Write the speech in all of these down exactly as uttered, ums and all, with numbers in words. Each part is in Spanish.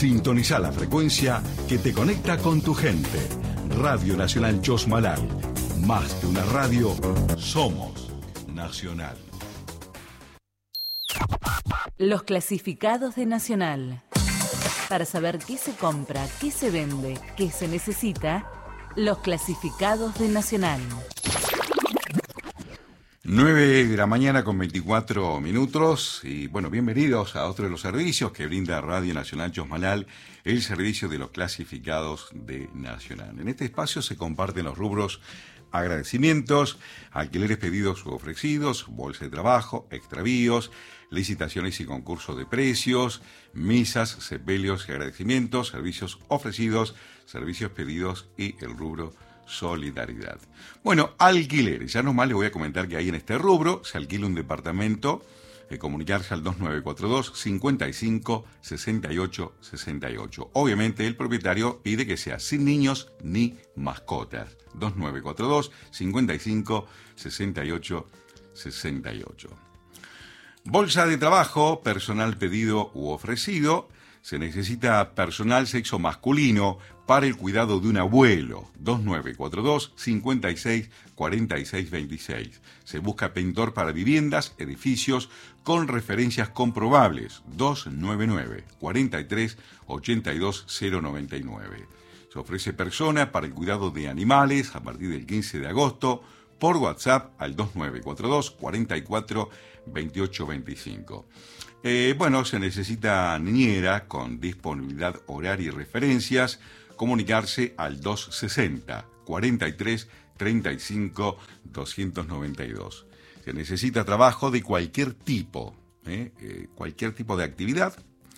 Sintoniza la frecuencia que te conecta con tu gente. Radio Nacional Chosmalal. Más que una radio, somos Nacional. Los clasificados de Nacional. Para saber qué se compra, qué se vende, qué se necesita, los clasificados de Nacional. nueve de la mañana con veinticuatro minutos y bueno, bienvenidos a otro de los servicios que brinda Radio Nacional Chosmalal, el servicio de los clasificados de Nacional. En este espacio se comparten los rubros agradecimientos, alquileres pedidos u ofrecidos, bolsa de trabajo, extravíos, licitaciones y concursos de precios, misas, sepelios y agradecimientos, servicios ofrecidos, servicios pedidos y el rubro solidaridad. Bueno, alquileres. Ya nomás les voy a comentar que ahí en este rubro se alquila un departamento, eh, comunicarse al dos nueve cuatro dos, cinco cinco, seis ocho seis ocho. Obviamente el propietario pide que sea sin niños ni mascotas. dos nueve cuatro dos, cinco cinco, seis ocho seis ocho. Bolsa de trabajo, personal pedido u ofrecido. Se necesita personal sexo masculino para el cuidado de un abuelo. dos nueve cuatro dos, cinco seis, cuatro seis dos seis. Se busca pintor para viviendas, edificios con referencias comprobables. dos nueve nueve, cuatro tres, ocho dos cero nueve nueve. Se ofrece persona para el cuidado de animales a partir del quince de agosto por WhatsApp al dos nueve cuatro dos, cuatro cuatro, veintiocho veinticinco. Eh, bueno, se necesita niñera con disponibilidad horaria y referencias. Comunicarse al dos sesenta, cuarenta y tres, treinta y cinco, doscientos noventa y dos. Se necesita trabajo de cualquier tipo, ¿eh? Eh, cualquier tipo de actividad,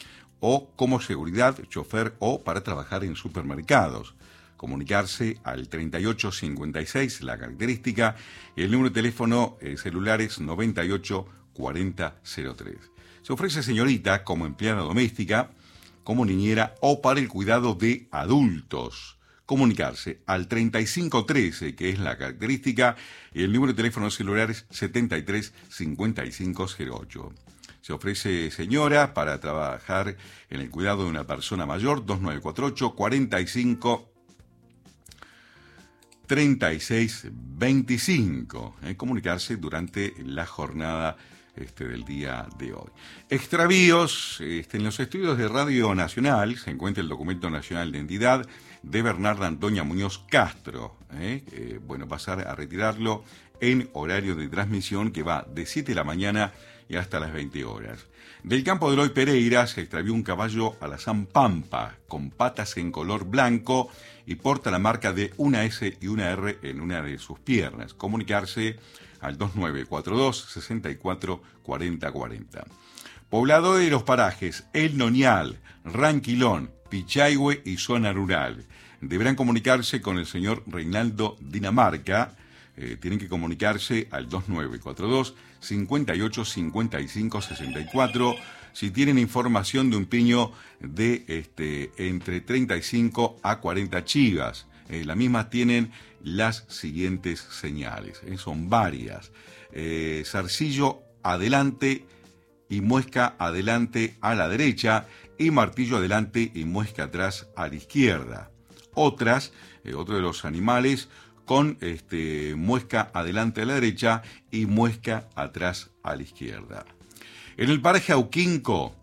o como seguridad, chofer o para trabajar en supermercados. Comunicarse al treinta y ocho cincuenta y seis, la característica, y el número de teléfono eh, celular es noventa y ocho cuarenta cero tres. Se ofrece señorita como empleada doméstica, como niñera o para el cuidado de adultos. Comunicarse al treinta y cinco trece, que es la característica, y el número de teléfono celular es setenta y tres cincuenta y cinco cero ocho. Se ofrece señora para trabajar en el cuidado de una persona mayor, dos nueve cuatro ocho, cuarenta y cinco, treinta y seis veinticinco. Eh, comunicarse durante la jornada Este, del día de hoy. Extravíos. Este, en los estudios de Radio Nacional se encuentra el documento nacional de identidad de Bernarda Antonia Muñoz Castro. ¿eh? Eh, bueno, pasar a retirarlo en horario de transmisión que va de siete de la mañana y hasta las veinte horas. Del campo de Eloy Pereira se extravió un caballo alazán pampa con patas en color blanco y porta la marca de una S y una R en una de sus piernas. Comunicarse al dos nueve cuatro dos, sesenta y cuatro, cuarenta cuarenta. Poblado de los parajes El Noñal, Ranquilón, Pichahue y zona rural. Deberán comunicarse con el señor Reinaldo Dinamarca. Eh, tienen que comunicarse al dos nueve cuatro dos, cinco ocho, cinco cinco, seis cuatro. Si tienen información de un piño de este, entre treinta y cinco a cuarenta chivas. Eh, las mismas tienen las siguientes señales, eh, son varias. Eh, zarcillo adelante y muesca adelante a la derecha y martillo adelante y muesca atrás a la izquierda. Otras, eh, otro de los animales con este, muesca adelante a la derecha y muesca atrás a la izquierda. En el paraje Auquinco,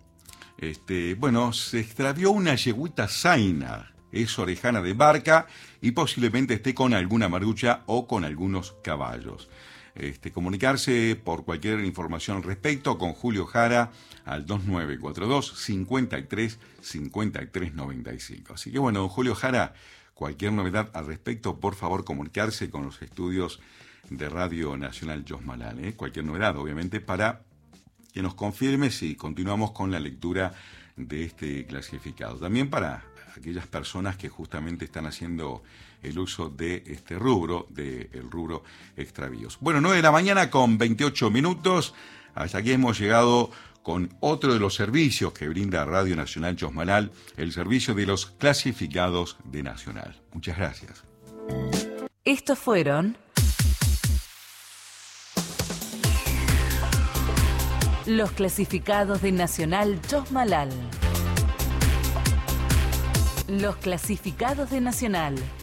este, bueno, se extravió una yegüita zaina. Es orejana de barca y posiblemente esté con alguna marucha o con algunos caballos. Este, comunicarse por cualquier información al respecto con Julio Jara al dos nueve cuatro dos, cincuenta y tres, cincuenta y tres noventa y cinco. Así que bueno, don Julio Jara, cualquier novedad al respecto, por favor comunicarse con los estudios de Radio Nacional Chosmalal. ¿eh? Cualquier novedad, obviamente, para que nos confirme si continuamos con la lectura de este clasificado. También para aquellas personas que justamente están haciendo el uso de este rubro, del rubro extravíos. Bueno, nueve de la mañana con veintiocho minutos. Hasta aquí hemos llegado con otro de los servicios que brinda Radio Nacional Chosmalal, el servicio de los clasificados de Nacional. Muchas gracias. Estos fueron los clasificados de Nacional Chosmalal. Los clasificados de Nacional.